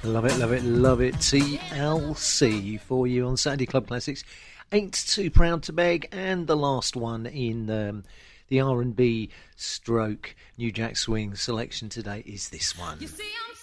Love it, love it, love it. TLC for you on Saturday Club Classics. Ain't Too Proud to Beg, and the last one in the R&B stroke New Jack Swing selection today is this one. You see, I'm